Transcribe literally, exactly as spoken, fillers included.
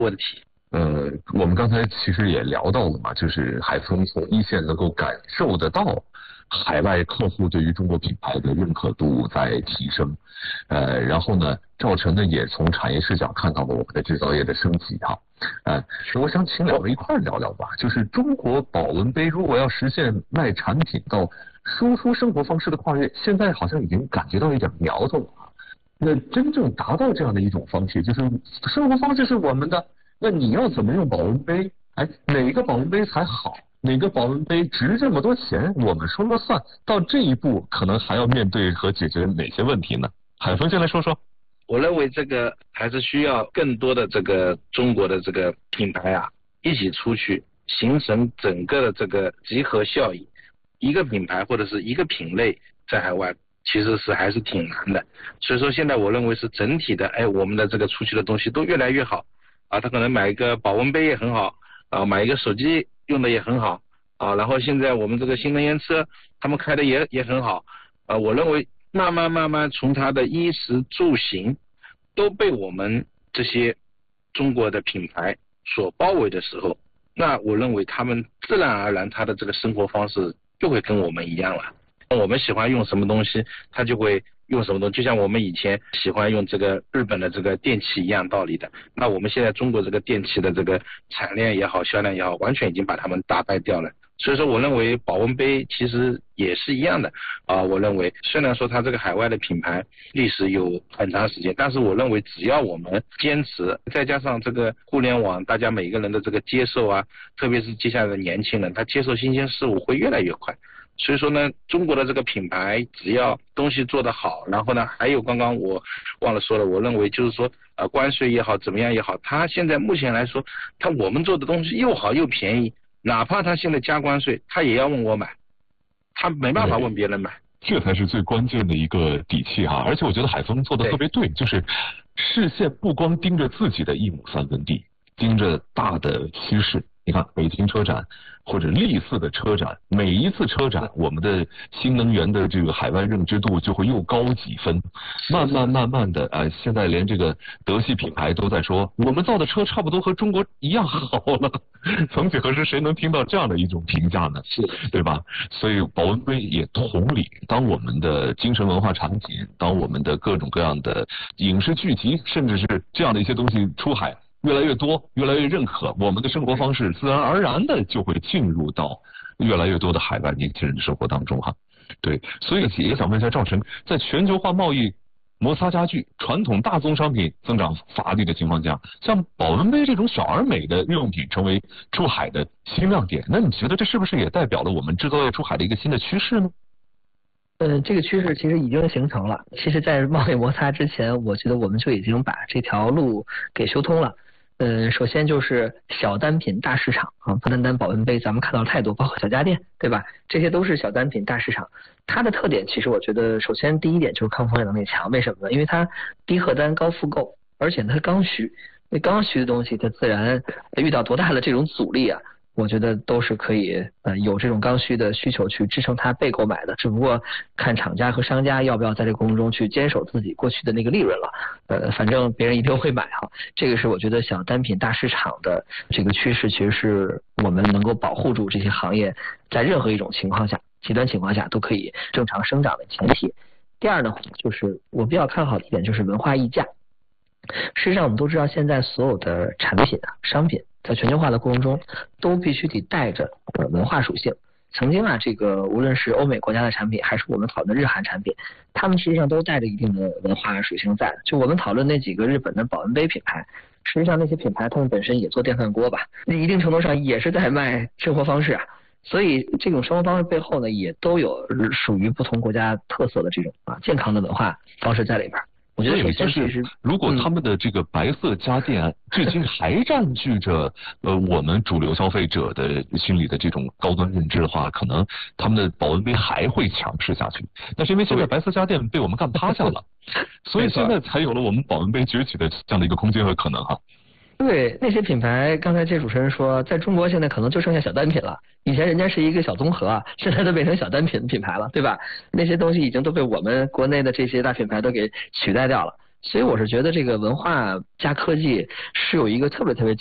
问题。 呃，我们刚才其实也聊到了嘛，就是海丰从一线能够感受得到海外客户对于中国品牌的认可度在提升，呃，然后呢，赵晨呢也从产业视角看到了我们的制造业的升级哈，呃，我想请两位一块儿聊聊吧，就是中国保温杯如果要实现卖产品到输出生活方式的跨越，现在好像已经感觉到一点苗头了。那真正达到这样的一种方式，就是生活方式是我们的。那你要怎么用保温杯？哎，哪个保温杯才好？哪个保温杯值这么多钱？我们说了算。到这一步，可能还要面对和解决哪些问题呢？海峰先来说说。 我认为这个还是需要更多的这个中国的这个品牌啊，一起出去，形成整个的这个集合效应。一个品牌或者是一个品类在海外其实是还是挺难的。所以说现在我认为是整体的，哎，我们的这个出去的东西都越来越好。啊，他可能买一个保温杯也很好，啊，买一个手机用的也很好，啊，然后现在我们这个新能源车他们开的也也很好，啊，我认为慢慢慢慢从它的衣食住行都被我们这些中国的品牌所包围的时候，那我认为他们自然而然他的这个生活方式就会跟我们一样了。我们喜欢用什么东西，他就会用什么东西，就像我们以前喜欢用这个日本的这个电器一样道理的。那我们现在中国这个电器的这个产量也好，销量也好，完全已经把他们打败掉了。所以说我认为保温杯其实也是一样的啊、呃。我认为虽然说它这个海外的品牌历史有很长时间，但是我认为只要我们坚持，再加上这个互联网，大家每个人的这个接受啊，特别是接下来的年轻人，他接受新鲜事物会越来越快。所以说呢，中国的这个品牌只要东西做得好，然后呢，还有刚刚我忘了说了，我认为就是说，呃，关税也好，怎么样也好，它现在目前来说，它我们做的东西又好又便宜，哪怕它现在加关税，它也要问我买，它没办法问别人买。 这才是最关键的一个底气哈，而且我觉得海峰做的特别对，就是视线不光盯着自己的一亩三分地，盯着大的趋势。你看北京车展或者类似的车展，每一次车展我们的新能源的这个海外认知度就会又高几分，慢慢慢慢的啊、呃，现在连这个德系品牌都在说我们造的车差不多和中国一样好了，曾几何时谁能听到这样的一种评价呢？ 是， 对吧？所以保温杯也同理，当我们的精神文化产品，当我们的各种各样的影视剧集，甚至是这样的一些东西出海越来越多，越来越认可，我们的生活方式自然而然的就会进入到越来越多的海外年轻人的生活当中哈。对，所以也想问一下赵晨，在全球化贸易摩擦加剧、传统大宗商品增长乏力的情况下，像保温杯这种小而美的日用品成为出海的新亮点，那你觉得这是不是也代表了我们制造业出海的一个新的趋势呢？ 呃，这个趋势其实已经形成了。其实，在贸易摩擦之前，我觉得我们就已经把这条路给修通了。呃，首先就是小单品大市场啊，不单单保温杯，咱们看到太多，包括小家电，对吧？这些都是小单品大市场。它的特点其实我觉得，首先第一点就是抗风险能力强，为什么呢？因为它低客单高复购，而且它刚需。那刚需的东西，它自然遇到多大的这种阻力啊？我觉得都是可以呃有这种刚需的需求去支撑它被购买的，只不过看厂家和商家要不要在这个过程中去坚守自己过去的那个利润了。呃，反正别人一定会买哈。这个是我觉得小单品大市场的这个趋势，其实是我们能够保护住这些行业在任何一种情况下、极端情况下都可以正常生长的前提。第二呢，就是我比较看好的一点就是文化溢价。事实上，我们都知道，现在所有的产品啊、商品在全球化的过程中，都必须得带着呃文化属性。曾经啊，这个无论是欧美国家的产品，还是我们讨论的日韩产品，他们实际上都带着一定的文化属性在。就我们讨论那几个日本的保温杯品牌，实际上那些品牌他们本身也做电饭锅吧，那一定程度上也是在卖生活方式啊。所以这种生活方式背后呢，也都有属于不同国家特色的这种啊健康的文化方式在里边。我觉得首先是， 如果他们的这个白色家电至今还占据着呃我们主流消费者的心里的这种高端认知的话，可能他们的保温杯还会强势下去。那是因为现在白色家电被我们干趴下了，所以现在才有了我们保温杯崛起的这样的一个空间和可能哈。 对，那些品牌，刚才这主持人说，在中国现在可能就剩下小单品了。以前人家是一个小综合啊，现在都变成小单品品牌了，对吧？那些东西已经都被我们国内的这些大品牌都给取代掉了。 所以我是觉得这个文化加科技是有一个特别特别